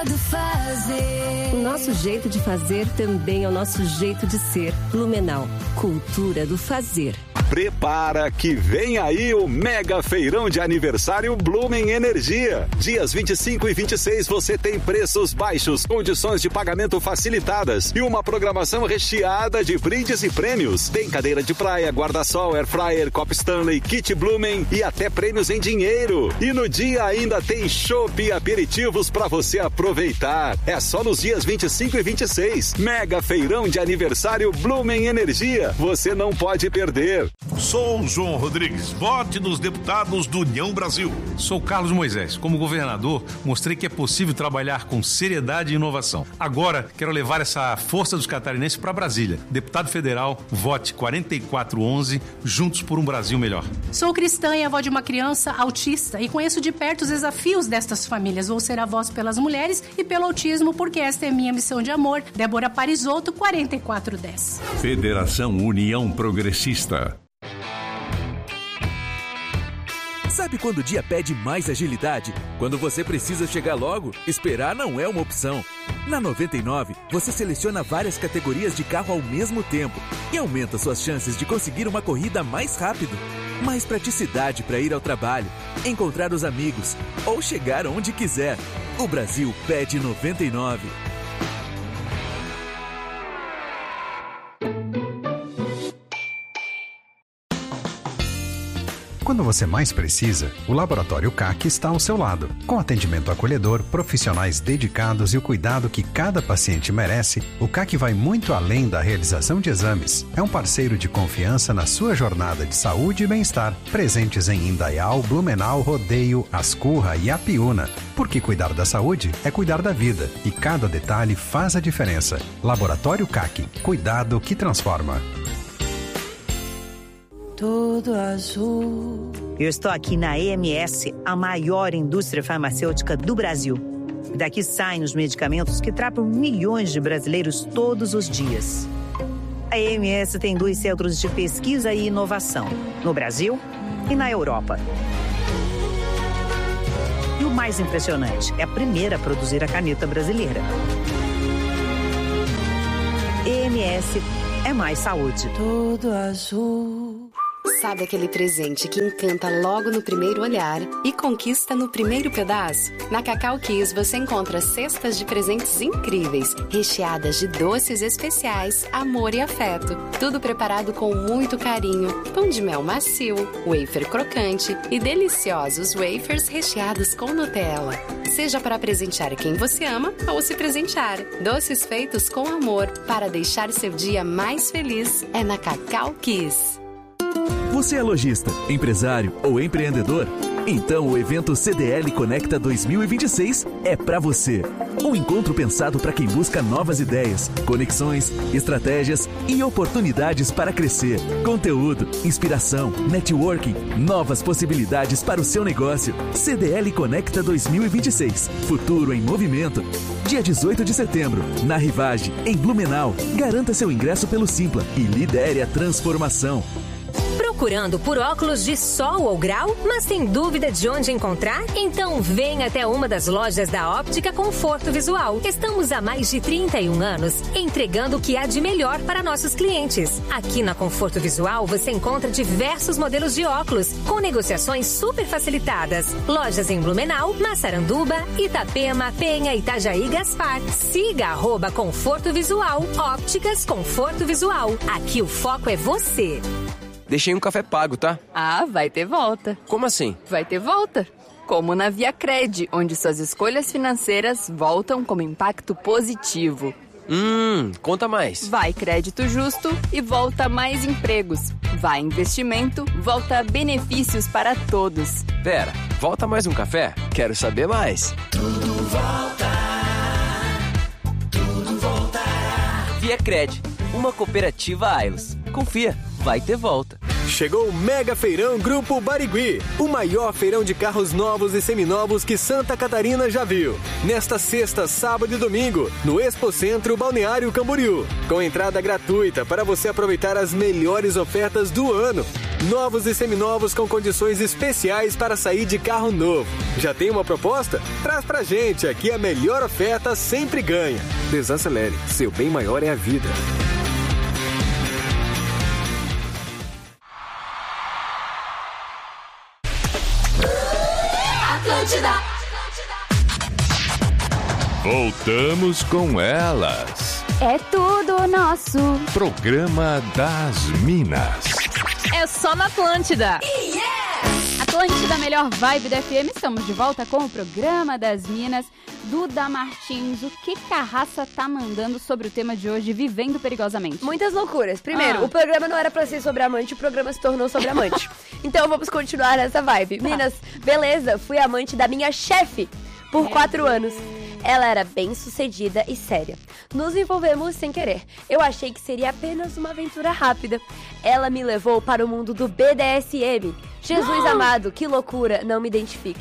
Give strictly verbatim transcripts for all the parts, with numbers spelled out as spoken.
O nosso jeito de fazer também é o nosso jeito de ser. Blumenau, cultura do fazer. Prepara que vem aí o mega feirão de aniversário Blumen Energia. Dias vinte e cinco e vinte e seis você tem preços baixos, condições de pagamento facilitadas e uma programação recheada de brindes e prêmios. Tem cadeira de praia, guarda-sol, air fryer, copo Stanley, kit Blumen e até prêmios em dinheiro. E no dia ainda tem chopp e aperitivos para você aproveitar. É só nos dias vinte e cinco e vinte e seis. Mega feirão de aniversário Blumen Energia. Você não pode perder. Sou João Rodrigues, vote nos deputados do União Brasil. Sou Carlos Moisés. Como governador, mostrei que é possível trabalhar com seriedade e inovação. Agora, quero levar essa força dos catarinenses para Brasília. Deputado federal, vote quatro quatro um um, juntos por um Brasil melhor. Sou cristã e avó de uma criança autista e conheço de perto os desafios destas famílias. Vou ser a voz pelas mulheres e pelo autismo, porque esta é minha missão de amor. Débora Parisotto, quatro quatro um zero. Federação União Progressista. Sabe quando o dia pede mais agilidade? Quando você precisa chegar logo, esperar não é uma opção. Na noventa e nove, você seleciona várias categorias de carro ao mesmo tempo e aumenta suas chances de conseguir uma corrida mais rápido. Mais praticidade para ir ao trabalho, encontrar os amigos ou chegar onde quiser. O Brasil pede noventa e nove. Quando você mais precisa, o Laboratório C A C está ao seu lado. Com atendimento acolhedor, profissionais dedicados e o cuidado que cada paciente merece, o C A C vai muito além da realização de exames. É um parceiro de confiança na sua jornada de saúde e bem-estar. Presentes em Indaial, Blumenau, Rodeio, Ascurra e Apiúna. Porque cuidar da saúde é cuidar da vida. E cada detalhe faz a diferença. Laboratório C A C. Cuidado que transforma. Tudo azul. Eu estou aqui na E M S, a maior indústria farmacêutica do Brasil. Daqui saem os medicamentos que tratam milhões de brasileiros todos os dias. A E M S tem dois centros de pesquisa e inovação, no Brasil e na Europa. E o mais impressionante, é a primeira a produzir a caneta brasileira. E M S é mais saúde. Tudo azul. Sabe aquele presente que encanta logo no primeiro olhar e conquista no primeiro pedaço? Na Cacau Kiss você encontra cestas de presentes incríveis, recheadas de doces especiais, amor e afeto. Tudo preparado com muito carinho. Pão de mel macio, wafer crocante e deliciosos wafers recheados com Nutella. Seja para presentear quem você ama ou se presentear. Doces feitos com amor para deixar seu dia mais feliz é na Cacau Kiss. Você é lojista, empresário ou empreendedor? Então o evento C D L Conecta dois mil e vinte e seis é para você. Um encontro pensado para quem busca novas ideias, conexões, estratégias e oportunidades para crescer. Conteúdo, inspiração, networking, novas possibilidades para o seu negócio. C D L Conecta dois mil e vinte e seis. Futuro em movimento. Dia dezoito de setembro, na Rivage, em Blumenau. Garanta seu ingresso pelo Simpla e lidere a transformação. Procurando por óculos de sol ou grau, mas tem dúvida de onde encontrar? Então vem até uma das lojas da Óptica Conforto Visual. Estamos há mais de trinta e um anos entregando o que há de melhor para nossos clientes. Aqui na Conforto Visual você encontra diversos modelos de óculos com negociações super facilitadas. Lojas em Blumenau, Massaranduba, Itapema, Penha, Itajaí, Gaspar. Siga arroba Conforto Visual. Ópticas Conforto Visual. Aqui o foco é você. Deixei um café pago, tá? Ah, vai ter volta. Como assim? Vai ter volta. Como na ViaCred, onde suas escolhas financeiras voltam como impacto positivo. Hum, conta mais. Vai crédito justo e volta mais empregos. Vai investimento, volta benefícios para todos. Pera, volta mais um café? Quero saber mais. Tudo volta. Tudo voltará. ViaCred, uma cooperativa Ailos. Confia, vai ter volta. Chegou o Mega Feirão Grupo Barigui, o maior feirão de carros novos e seminovos que Santa Catarina já viu. Nesta sexta, sábado e domingo, no Expocentro Balneário Camboriú, com entrada gratuita para você aproveitar as melhores ofertas do ano. Novos e seminovos com condições especiais para sair de carro novo. Já tem uma proposta? Traz pra gente, aqui a melhor oferta sempre ganha. Desacelere, seu bem maior é a vida. Atlântida. Voltamos com elas. É tudo nosso. Programa das Minas. É só na Atlântida. Yeah! Atlântida, melhor vibe da F M. Estamos de volta com o Programa das Minas. Duda Martins, o que, que a raça tá mandando sobre o tema de hoje, vivendo perigosamente? Muitas loucuras. Primeiro, Ah. o programa não era pra ser sobre amante, o programa se tornou sobre amante. Então vamos continuar nessa vibe. Minas, beleza, fui amante da minha chefe por quatro anos. Ela era bem sucedida e séria. Nos envolvemos sem querer. Eu achei que seria apenas uma aventura rápida. Ela me levou para o mundo do B D S M. Jesus amado, que loucura, não me identifique.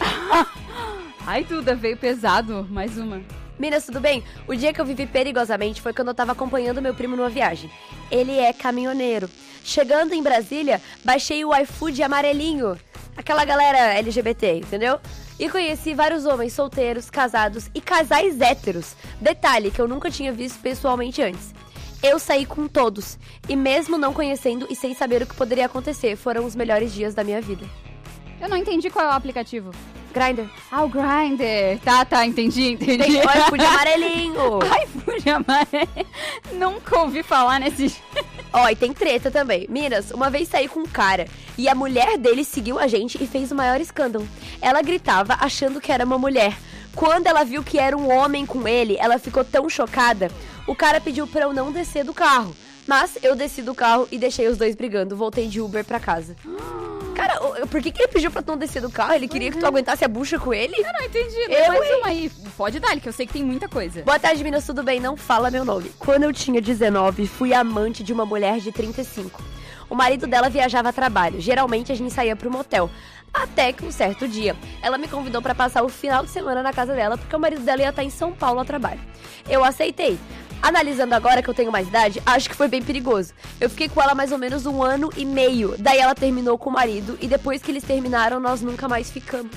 Ai, Duda, veio pesado. Mais uma. Minas, tudo bem? O dia que eu vivi perigosamente foi quando eu tava acompanhando meu primo numa viagem. Ele é caminhoneiro. Chegando em Brasília, baixei o iFood amarelinho. Aquela galera L G B T, entendeu? E conheci vários homens solteiros, casados e casais héteros. Detalhe que eu nunca tinha visto pessoalmente antes. Eu saí com todos. E mesmo não conhecendo e sem saber o que poderia acontecer, foram os melhores dias da minha vida. Eu não entendi qual é o aplicativo. Grindr. Ah, o Grindr. Tá, tá, entendi, entendi. Tem o iFood amarelinho. iFood amarelinho. Nunca ouvi falar nesse... Ó, e tem treta também. Minas, uma vez saí com um cara e a mulher dele seguiu a gente e fez o maior escândalo. Ela gritava achando que era uma mulher. Quando ela viu que era um homem com ele, ela ficou tão chocada. O cara pediu pra eu não descer do carro. Mas eu desci do carro e deixei os dois brigando. Voltei de Uber pra casa. Cara, por que, que ele pediu pra tu não descer do carro? Ele queria que tu aguentasse a bucha com ele? Eu não entendi. Eu, Mais hein? uma aí. Pode dar, que eu sei que tem muita coisa. Boa tarde, Minas, tudo bem? Não fala meu nome. Quando eu tinha dezenove, fui amante de uma mulher de trinta e cinco. O marido dela viajava a trabalho. Geralmente a gente saía pro motel. Até que um certo dia, ela me convidou pra passar o final de semana na casa dela, porque o marido dela ia estar em São Paulo a trabalho. Eu aceitei. Analisando agora que eu tenho mais idade, acho que foi bem perigoso. Eu fiquei com ela mais ou menos um ano e meio. Daí ela terminou com o marido e depois que eles terminaram, nós nunca mais ficamos.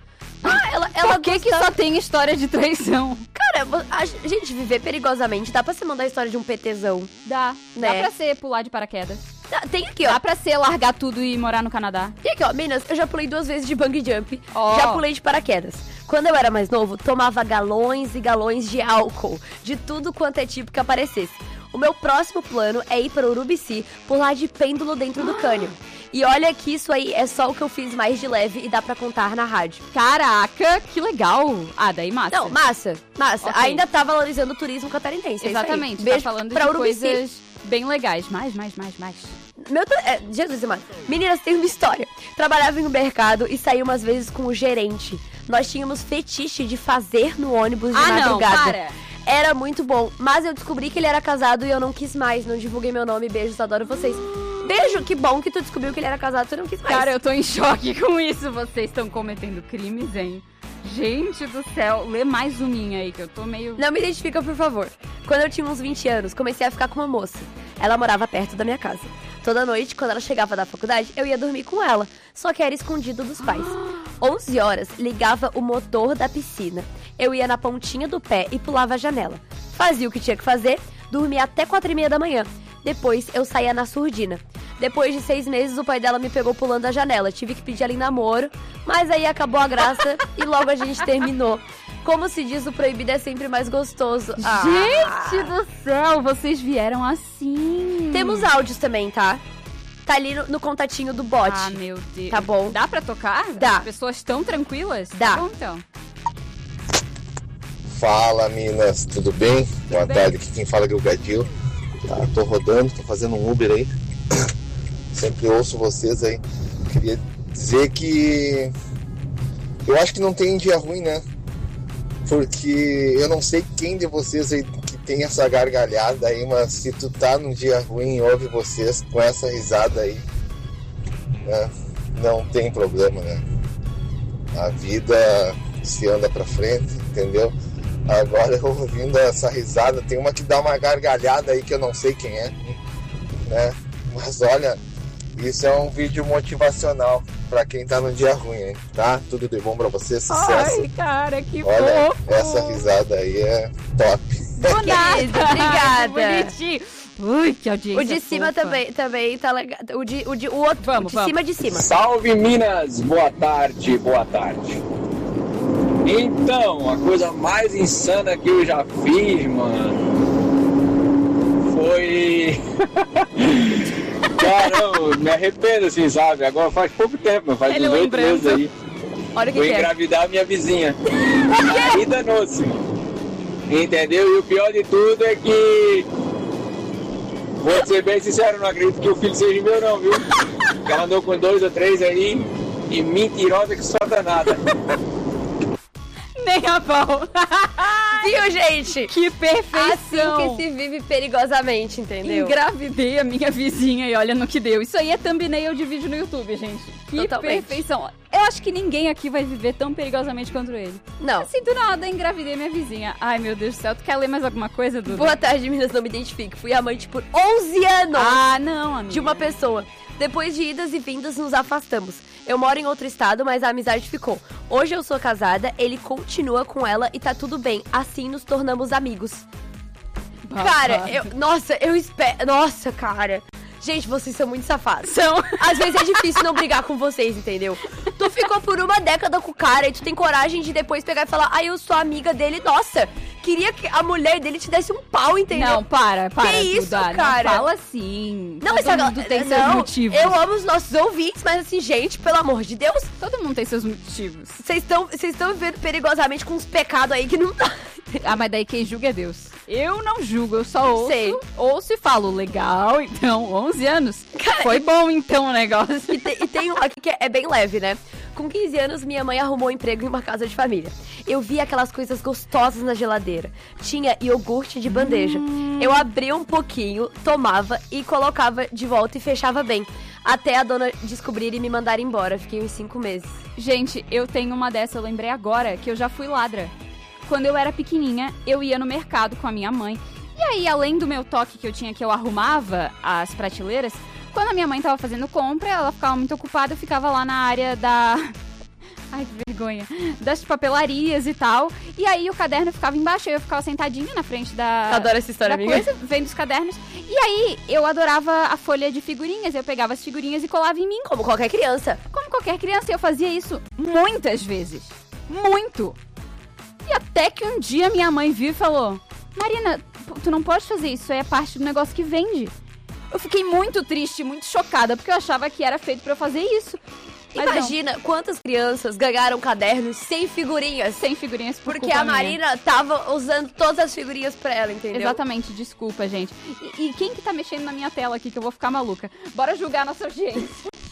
Ah, ela, ela Por que, que só tem história de traição? Cara, a gente viver perigosamente, dá pra você mandar a história de um PTzão? Dá. Né? Dá pra ser pular de paraquedas. Dá, tem aqui, ó. Dá pra ser largar tudo e morar no Canadá. Tem aqui, ó. Minas, eu já pulei duas vezes de bungee jump. Ó. Já pulei de paraquedas. Quando eu era mais novo, tomava galões e galões de álcool. De tudo quanto é tipo que aparecesse. O meu próximo plano é ir para Urubici, pular de pêndulo dentro do cânion. E olha que isso aí é só o que eu fiz mais de leve e dá pra contar na rádio. Caraca, que legal. Ah, daí massa. Não, massa, massa. Ok. Ainda tá valorizando o turismo catarinense. Exatamente, é isso aí. Beijo tá falando pra de Urubici. coisas bem legais. Mais, mais, mais, mais. Meu, é, Jesus, mano. Meninas, tem uma história. Trabalhava em um mercado e saí umas vezes com o gerente. Nós tínhamos fetiche de fazer no ônibus de Ah, não, madrugada. para. Era muito bom, mas eu descobri que ele era casado e eu não quis mais. Não divulguei meu nome. Beijos, adoro vocês. Beijo, que bom que tu descobriu que ele era casado e tu não quis mais. Cara, eu tô em choque com isso. Vocês estão cometendo crimes, hein? Gente do céu, lê mais um minha aí, que eu tô meio... Não me identifica, por favor. Quando eu tinha uns vinte anos, comecei a ficar com uma moça. Ela morava perto da minha casa. Toda noite, quando ela chegava da faculdade, eu ia dormir com ela. Só que era escondido dos pais. onze horas, ligava o motor da piscina. Eu ia na pontinha do pé e pulava a janela. Fazia o que tinha que fazer, dormia até quatro e meia da manhã. Depois, eu saía na surdina. Depois de seis meses, o pai dela me pegou pulando a janela. Tive que pedir ela em namoro, mas aí acabou a graça e logo a gente terminou. Como se diz, o proibido é sempre mais gostoso. Ah. Gente do céu, vocês vieram assim. Temos áudios também, tá? Tá ali no, no contatinho do bot. Ah, meu Deus. Tá bom? Dá pra tocar? Dá. As pessoas tão tranquilas? Dá. Tá bom, então. Fala, Minas, tudo bem? Tudo Boa bem? tarde, aqui quem fala é o Gadil. Tá, tô rodando, tô fazendo um Uber aí. Sempre ouço vocês aí. Queria dizer que eu acho que não tem dia ruim, né? Porque eu não sei quem de vocês aí que tem essa gargalhada aí, mas se tu tá num dia ruim e ouve vocês com essa risada aí, né? Não tem problema, né? A vida se anda pra frente, entendeu? Agora eu ouvindo essa risada, tem uma que dá uma gargalhada aí que eu não sei quem é, né? Mas olha, Isso é um vídeo motivacional pra quem tá no dia ruim, hein? Tá? Tudo de bom pra você, sucesso. Ai, cara, que Olha, fofo. essa risada aí é top. Bonita, obrigada. Bonitinho. Ui, que audiência O de cima fofa. também, também tá legal. O de, o de o outro, Vamos, o de vamos. cima de cima. Salve Minas, boa tarde, boa tarde. Então, a coisa mais insana que eu já fiz, mano, foi... Caramba, me arrependo assim, sabe? Agora faz pouco tempo, faz Ele uns oito lembrando. meses aí. Olha o que Fui que é. engravidar a minha vizinha. Aí danou-se, entendeu? E o pior de tudo é que... Vou ser bem sincero, não acredito que o filho seja meu não, viu? Ela andou com dois ou três aí e mentirosa que só danada. Nem a pau. Viu, gente? Que perfeição. Assim que se vive perigosamente, entendeu? Engravidei a minha vizinha e olha no que deu. Isso aí é thumbnail de vídeo no YouTube, gente. Que Totalmente. perfeição. Eu acho que ninguém aqui vai viver tão perigosamente quanto ele. Não. Assim, do nada, engravidei minha vizinha. Ai, meu Deus do céu. Tu quer ler mais alguma coisa, Duda? Boa tarde, meninas, não me identifique. Fui amante por onze anos. Ah, não, amiga. De uma pessoa. Depois de idas e vindas, nos afastamos. Eu moro em outro estado, mas a amizade ficou. Hoje eu sou casada, ele continua com ela e tá tudo bem. Assim nos tornamos amigos. Babado. Cara, eu... Nossa, eu espero... Nossa, cara... Gente, vocês são muito safados. São. Às vezes é difícil não brigar com vocês, entendeu? Tu ficou por uma década com o cara e tu tem coragem de depois pegar e falar: ah, eu sou amiga dele. Nossa, queria que a mulher dele te desse um pau, entendeu? Não, para, para. Que isso, Duda, cara? Não fala assim. Não, Todo esse mundo tem não, seus motivos. Eu amo os nossos ouvintes, mas assim, gente, pelo amor de Deus. Todo mundo tem seus motivos. Vocês estão vocês estão vivendo perigosamente com uns pecados aí que não dá. Ah, mas daí quem julga é Deus. Eu não julgo, eu só ouço. Sei. Ouço e falo, legal, então, onze anos. Cara, foi bom então o negócio. E tem, e tem um aqui que é bem leve, né? Com quinze anos, minha mãe arrumou um emprego em uma casa de família. Eu vi aquelas coisas gostosas na geladeira. Tinha iogurte de bandeja. Hum. Eu abria um pouquinho, tomava e colocava de volta e fechava bem. Até a dona descobrir e me mandar embora. Fiquei uns cinco meses. Gente, eu tenho uma dessa, eu lembrei agora que eu já fui ladra. Quando eu era pequenininha, eu ia no mercado com a minha mãe. E aí, além do meu toque que eu tinha, que eu arrumava as prateleiras, quando a minha mãe tava fazendo compra, ela ficava muito ocupada, eu ficava lá na área da... Ai, que vergonha. Das papelarias e tal. E aí, o caderno ficava embaixo, eu ficava sentadinha na frente da... Adoro essa história, da amiga. coisa, vendo os cadernos. E aí, eu adorava a folha de figurinhas. Eu pegava as figurinhas e colava em mim. Como qualquer criança. Como qualquer criança. Eu fazia isso muitas vezes. Muito. E até que um dia minha mãe viu e falou: Marina, tu não pode fazer isso, é parte do negócio que vende. Eu fiquei muito triste, muito chocada, porque eu achava que era feito pra eu fazer isso. Mas imagina não. Quantas crianças ganharam cadernos sem figurinhas. Sem figurinhas por Porque a Marina minha. tava usando todas as figurinhas pra ela, entendeu? Exatamente, desculpa, gente. E, e quem que tá mexendo na minha tela aqui que eu vou ficar maluca? Bora julgar a nossa audiência.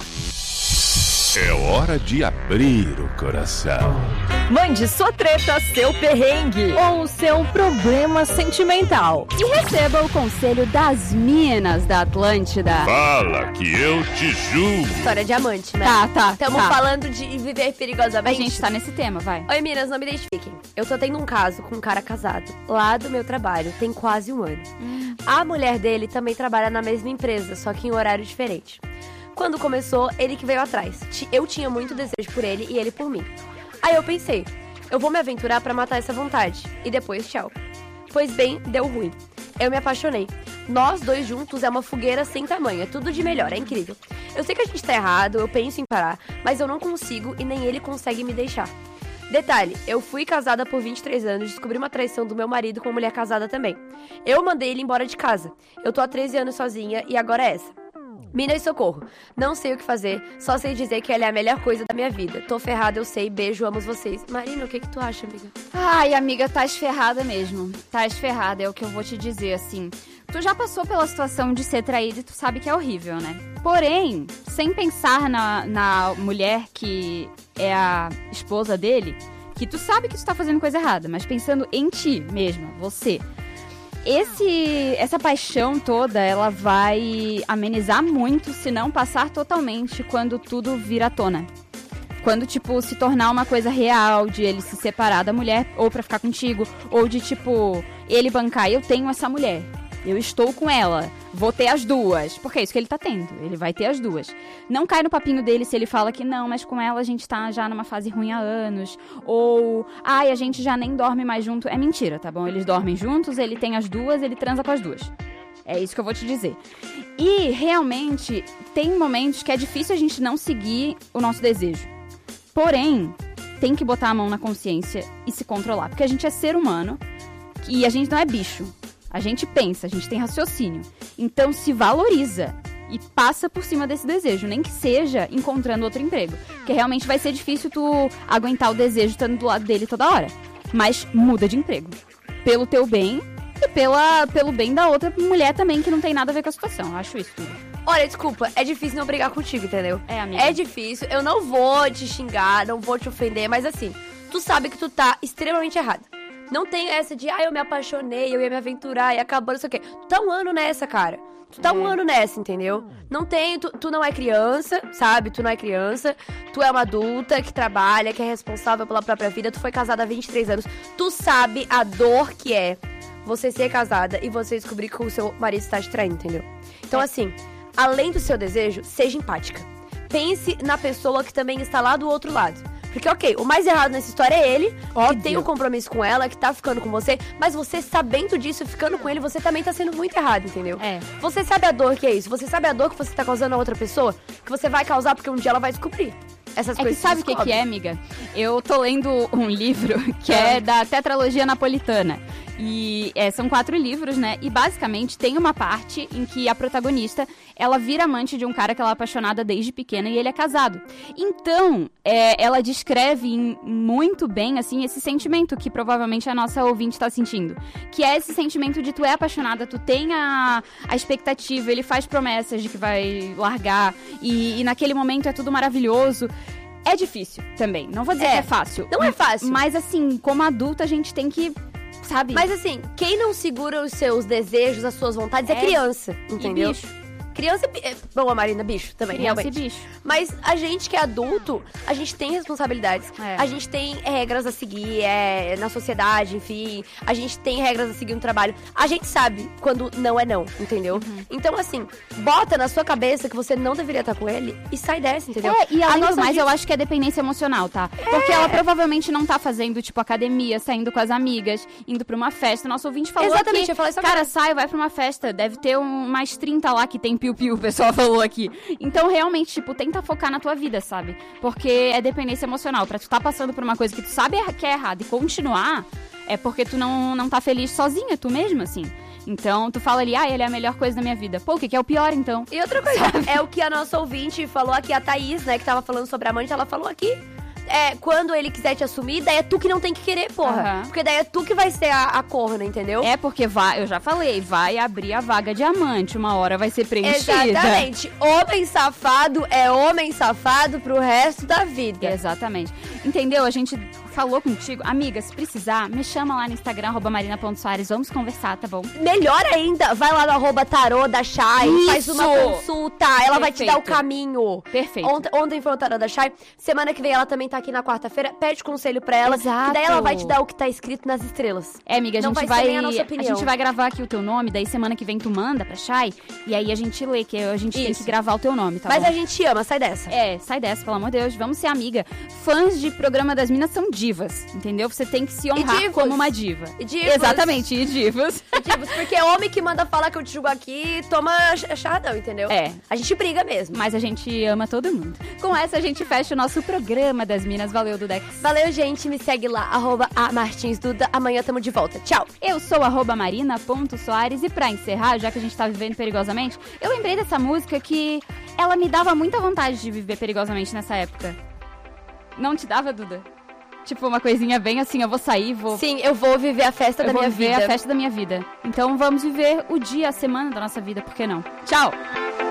É hora de abrir o coração. Mande sua treta, seu perrengue ou o seu problema sentimental. E receba o conselho das minas da Atlântida. Fala que eu te julgo. História de amante, né? Tá, tá, Estamos tá. falando de viver perigosamente. A gente tá nesse tema, vai. Oi, minas, não me identifiquem. Eu tô tendo um caso com um cara casado, lá do meu trabalho, tem quase um ano. Hum. A mulher dele também trabalha na mesma empresa, só que em horário diferente. Quando começou, ele que veio atrás. Eu tinha muito desejo por ele e ele por mim. Aí eu pensei, eu vou me aventurar pra matar essa vontade. E depois, tchau. Pois bem, deu ruim. Eu me apaixonei. Nós dois juntos é uma fogueira sem tamanho. É tudo de melhor, é incrível. Eu sei que a gente tá errado, eu penso em parar, mas eu não consigo e nem ele consegue me deixar. Detalhe, eu fui casada por vinte e três anos, descobri uma traição do meu marido com uma mulher casada também. Eu mandei ele embora de casa. Eu tô há treze anos sozinha e agora é essa. Minas, socorro. Não sei o que fazer, só sei dizer que ela é a melhor coisa da minha vida. Tô ferrada, eu sei. Beijo, amo vocês. Marina, o que que tu acha, amiga? Ai, amiga, tá esferrada mesmo. Tá esferrada, é o que eu vou te dizer, assim. Tu já passou pela situação de ser traída e tu sabe que é horrível, né? Porém, sem pensar na, na mulher que é a esposa dele, que tu sabe que tu tá fazendo coisa errada, mas pensando em ti mesma, você... Esse, essa paixão toda, ela vai amenizar muito, se não passar totalmente, quando tudo vira à tona. Quando, tipo, se tornar uma coisa real, de ele se separar da mulher, ou pra ficar contigo, ou de, tipo, ele bancar, eu tenho essa mulher. eu estou com ela, vou ter as duas. Porque é isso que ele tá tendo, ele vai ter as duas. Não cai no papinho dele se ele fala que não, mas com ela a gente tá já numa fase ruim há anos. Ou, ai, a gente já nem dorme mais junto. É mentira, tá bom? Eles dormem juntos, ele tem as duas, ele transa com as duas. É isso que eu vou te dizer. E, realmente, tem momentos que é difícil a gente não seguir o nosso desejo. Porém, tem que botar a mão na consciência e se controlar. Porque a gente é ser humano e a gente não é bicho. A gente pensa, a gente tem raciocínio. Então, se valoriza e passa por cima desse desejo. Nem que seja encontrando outro emprego. Porque realmente vai ser difícil tu aguentar o desejo estando do lado dele toda hora. Mas muda de emprego. Pelo teu bem e pela, pelo bem da outra mulher também, que não tem nada a ver com a situação. Eu acho isso tudo. Olha, desculpa, é difícil não brigar contigo, entendeu? É, amiga. É difícil, eu não vou te xingar, não vou te ofender, mas assim, tu sabe que tu tá extremamente errada. Não tem essa de, ah, eu me apaixonei, eu ia me aventurar e acabou, não sei o quê. Tu tá um ano nessa, cara. Tu tá é. um ano nessa, entendeu? Não tem, tu, tu não é criança, sabe? Tu não é criança, tu é uma adulta que trabalha, que é responsável pela própria vida, tu foi casada há vinte e três anos, tu sabe a dor que é você ser casada e você descobrir que o seu marido está te traindo, entendeu? Então, é. assim, além do seu desejo, seja empática. Pense na pessoa que também está lá do outro lado. Porque, ok, o mais errado nessa história é ele, Óbvio. que tem um compromisso com ela, que tá ficando com você, mas você sabendo disso, ficando com ele, você também tá sendo muito errado, entendeu? É. Você sabe a dor que é isso? Você sabe a dor que você tá causando a outra pessoa? Que você vai causar porque um dia ela vai descobrir. Essas é coisas que sabe o que, que é, amiga? Eu tô lendo um livro que é, é da tetralogia napolitana. E é, são quatro livros, né? E basicamente tem uma parte em que a protagonista, ela vira amante de um cara que ela é apaixonada desde pequena e ele é casado. Então, é, ela descreve em, muito bem, assim, esse sentimento que provavelmente a nossa ouvinte tá sentindo. Que é esse sentimento de tu é apaixonada, tu tem a, a expectativa, ele faz promessas de que vai largar e, e naquele momento é tudo maravilhoso. É difícil também, não vou dizer é, que é fácil. Não é fácil. Mas assim, como adulta a gente tem que... Sabe? Mas assim, quem não segura os seus desejos, as suas vontades é, é criança, entendeu? E bicho. Criança e... Bom, a Marina, bicho também, criança realmente. E bicho. Mas a gente que é adulto, a gente tem responsabilidades. É. A gente tem regras a seguir é, na sociedade, enfim. A gente tem regras a seguir no trabalho. A gente sabe quando não é não, entendeu? Uhum. Então, assim, bota na sua cabeça que você não deveria estar com ele e sai dessa, entendeu? É, e além a do mais, gente... eu acho que é dependência emocional, tá? É. Porque ela provavelmente não tá fazendo, tipo, academia, saindo com as amigas, indo pra uma festa. Nosso ouvinte falou Exatamente, aqui, eu falei isso cara, agora. sai, vai pra uma festa. Deve ter um, mais trinta lá que tem piu-piu, o pessoal falou aqui. Então, realmente, tipo, tenta focar na tua vida, sabe? Porque é dependência emocional. Pra tu tá passando por uma coisa que tu sabe que é errado e continuar, é porque tu não, não tá feliz sozinha, tu mesma, assim. Então, tu fala ali, ah, ele é a melhor coisa da minha vida. Pô, o que, que é o pior, então? E outra coisa, sabe? É o que a nossa ouvinte falou aqui, a Thaís, né, que tava falando sobre a amante, ela falou aqui. É, quando ele quiser te assumir, daí é tu que não tem que querer, porra. Uhum. Porque daí é tu que vai ser a, a corna, entendeu? É, porque vai, eu já falei, vai abrir a vaga de amante, uma hora vai ser preenchida. Exatamente. Homem safado é homem safado pro resto da vida. Exatamente. Entendeu? A gente falou contigo. Amiga, se precisar, me chama lá no Instagram, arroba marina ponto soares, vamos conversar, tá bom? Melhor ainda, vai lá no arroba tarô da Chay, Isso! Faz uma consulta, ela Perfeito. vai te dar o caminho. Perfeito. Ontem, ontem foi o tarô da Chay, semana que vem ela também tá aqui na quarta-feira, pede conselho pra ela, Exato. que daí ela vai te dar o que tá escrito nas estrelas. É, amiga, a Não gente vai, vai, ser nem a nossa opinião. a gente vai gravar aqui o teu nome, daí semana que vem tu manda pra Chay, e aí a gente lê, que a gente Isso. tem que gravar o teu nome, tá Mas bom? a gente ama, sai dessa. É, sai dessa, pelo amor de Deus, vamos ser amiga. Fãs de Programa das Minas são divas, entendeu? Você tem que se honrar como uma diva. E divas. Exatamente, e divas. E divas, porque homem que manda falar que eu te julgo aqui, toma charradão, entendeu? É. A gente briga mesmo. Mas a gente ama todo mundo. Com essa, a gente fecha o nosso Programa das Minas. Valeu, Dudex. Valeu, gente. Me segue lá, arroba a Martins Duda. Amanhã tamo de volta. Tchau. Eu sou arroba marina ponto soares. E pra encerrar, já que a gente tá vivendo perigosamente, eu lembrei dessa música que ela me dava muita vontade de viver perigosamente nessa época. Não te dava, Duda? Tipo, uma coisinha bem assim, eu vou sair, vou... Sim, eu vou viver a festa eu da minha vida. Eu vou viver vida. a festa da minha vida. Então vamos viver o dia, a semana da nossa vida, por que não? Tchau!